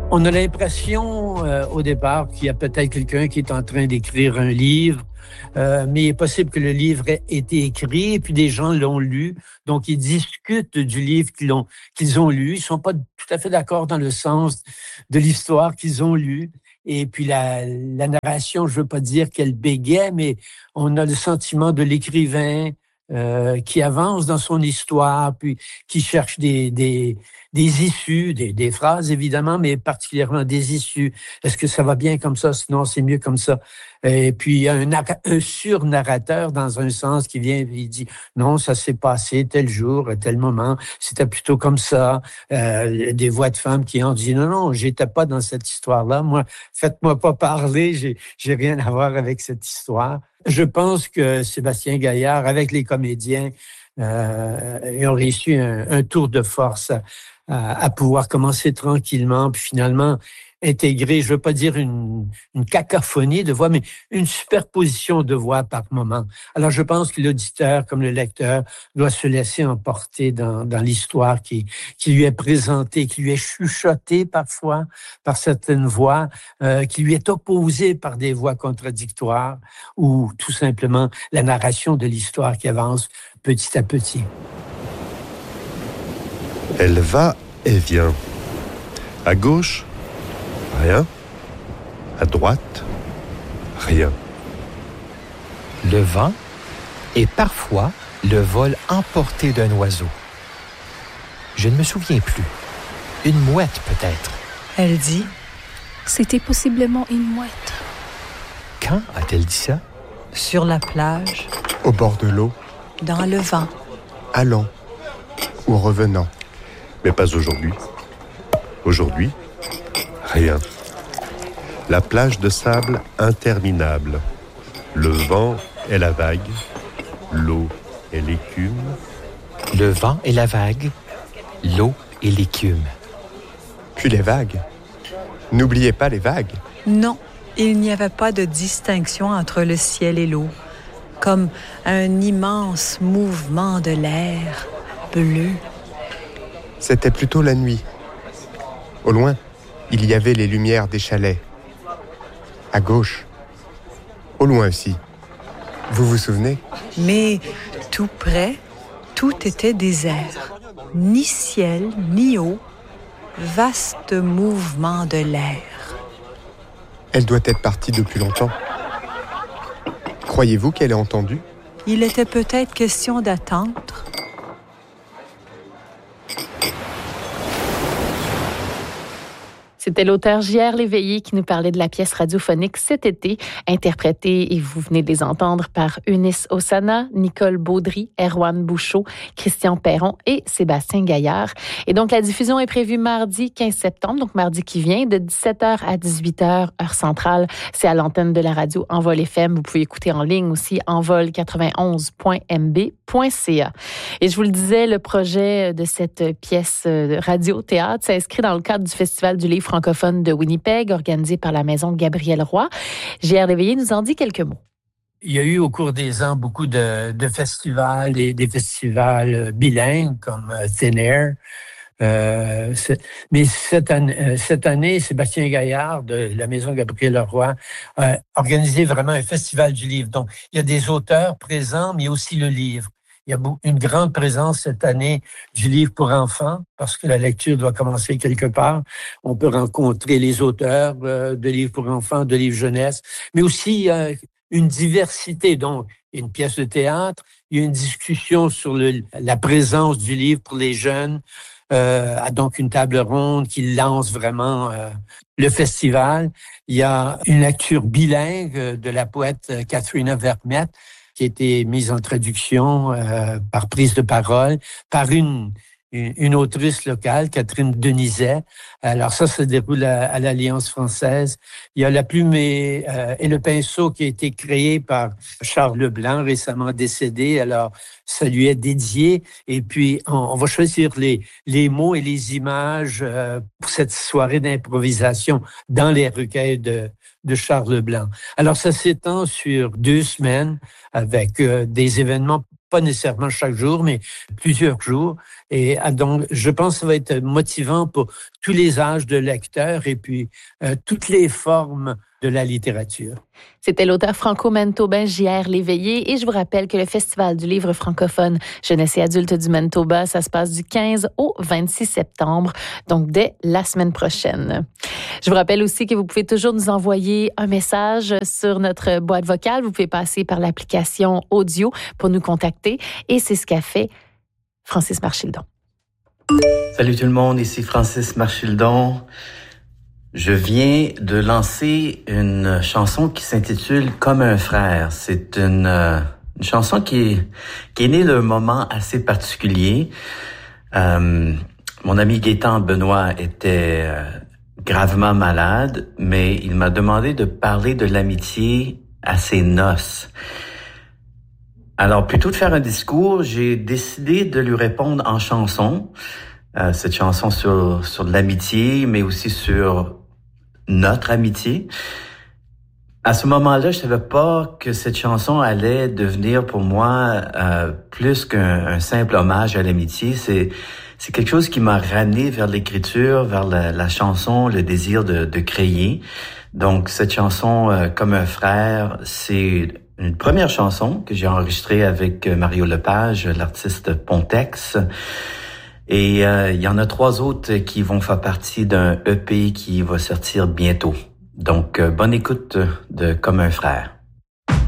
On a l'impression au départ qu'il y a peut-être quelqu'un qui est en train d'écrire un livre, mais il est possible que le livre ait été écrit et puis des gens l'ont lu. Donc, ils discutent du livre qu'ils ont lu. Ils ne sont pas tout à fait d'accord dans le sens de l'histoire qu'ils ont lue. Et puis la narration, je ne veux pas dire qu'elle bégait, mais on a le sentiment de l'écrivain qui avance dans son histoire, puis qui cherche des issues, des phrases évidemment, mais particulièrement des issues. Est-ce que ça va bien comme ça? Sinon, c'est mieux comme ça. Et puis, il y a un surnarrateur dans un sens qui vient et il dit non, ça s'est passé tel jour, à tel moment, c'était plutôt comme ça. Des voix de femmes qui ont dit non, j'étais pas dans cette histoire-là. Moi, faites-moi pas parler, j'ai rien à voir avec cette histoire. Je pense que Sébastien Gaillard, avec les comédiens, ils ont réussi un tour de force à pouvoir commencer tranquillement, puis finalement intégrer, je veux pas dire une cacophonie de voix, mais une superposition de voix par moment. Alors, je pense que l'auditeur, comme le lecteur, doit se laisser emporter dans l'histoire qui lui est présentée, qui lui est chuchotée parfois par certaines voix, qui lui est opposée par des voix contradictoires, ou tout simplement la narration de l'histoire qui avance petit à petit. Elle va et vient. À gauche, rien. À droite, rien. Le vent et parfois le vol emporté d'un oiseau. Je ne me souviens plus. Une mouette peut-être. Elle dit, c'était possiblement une mouette. Quand a-t-elle dit ça? Sur la plage. Au bord de l'eau. Dans le vent. Allant ou revenant. Mais pas aujourd'hui. Aujourd'hui, rien. La plage de sable interminable. Le vent et la vague. L'eau et l'écume. Le vent et la vague. L'eau et l'écume. Puis les vagues. N'oubliez pas les vagues. Non, il n'y avait pas de distinction entre le ciel et l'eau. Comme un immense mouvement de l'air bleu. C'était plutôt la nuit. Au loin, il y avait les lumières des chalets. À gauche. Au loin aussi. Vous vous souvenez? Mais tout près, tout était désert. Ni ciel, ni eau. Vaste mouvement de l'air. Elle doit être partie depuis longtemps. Croyez-vous qu'elle ait entendu? Il était peut-être question d'attendre. C'était l'auteur J.R. Léveillé qui nous parlait de la pièce radiophonique cet été, interprétée, et vous venez de les entendre, par Eunice Ossana, Nicole Baudry, Erwan Bouchot, Christian Perron et Sébastien Gaillard. Et donc, la diffusion est prévue mardi 15 septembre, donc mardi qui vient, de 17h à 18h, heure centrale. C'est à l'antenne de la radio Envol FM. Vous pouvez écouter en ligne aussi envol91.mb.ca. Et je vous le disais, le projet de cette pièce radio-théâtre s'inscrit dans le cadre du Festival du livre francophone de Winnipeg, organisé par la Maison Gabriel Roy. J.R. Léveillé nous en dit quelques mots. Il y a eu au cours des ans beaucoup de festivals, des festivals bilingues comme Thin Air. Mais cette année, Sébastien Gaillard de la Maison Gabriel Roy a organisé vraiment un festival du livre. Donc, il y a des auteurs présents, mais aussi le livre. Il y a une grande présence cette année du livre pour enfants, parce que la lecture doit commencer quelque part. On peut rencontrer les auteurs de livres pour enfants, de livres jeunesse, mais aussi une diversité. Donc, une pièce de théâtre, il y a une discussion sur la présence du livre pour les jeunes, donc une table ronde qui lance vraiment le festival. Il y a une lecture bilingue de la poète Catherine Vermette, qui a été mise en traduction par prise de parole par une autrice locale, Catherine Denizet. Alors ça se déroule à l'Alliance française. Il y a la plume et le pinceau qui a été créé par Charles Leblanc, récemment décédé. Alors ça lui est dédié. Et puis on va choisir les mots et les images pour cette soirée d'improvisation dans les recueils de Charles Leblanc. Alors ça s'étend sur 2 semaines avec des événements pas nécessairement chaque jour, mais plusieurs jours. Et donc, je pense que ça va être motivant pour tous les âges de lecteurs et puis toutes les formes de la littérature. C'était l'auteur franco-manitobain J.R. Léveillé et je vous rappelle que le Festival du livre francophone Jeunesse et adultes du Manitoba, ça se passe du 15 au 26 septembre, donc dès la semaine prochaine. Je vous rappelle aussi que vous pouvez toujours nous envoyer un message sur notre boîte vocale. Vous pouvez passer par l'application audio pour nous contacter et c'est ce qu'a fait Francis Marchildon. Salut tout le monde, ici Francis Marchildon. Je viens de lancer une chanson qui s'intitule « Comme un frère ». C'est une chanson qui est née d'un moment assez particulier. Mon ami Gaétan Benoît était gravement malade, mais il m'a demandé de parler de l'amitié à ses noces. Alors, plutôt de faire un discours, j'ai décidé de lui répondre en chanson. Cette chanson sur de l'amitié, mais aussi sur notre amitié. À ce moment-là, je savais pas que cette chanson allait devenir pour moi plus qu'un simple hommage à l'amitié. C'est quelque chose qui m'a ramené vers l'écriture, vers la chanson, le désir de créer. Donc, cette chanson, Comme un frère, c'est une première chanson que j'ai enregistrée avec Mario Lepage, l'artiste Pontex. Et il y en a 3 autres qui vont faire partie d'un EP qui va sortir bientôt. Donc, bonne écoute de Comme un frère.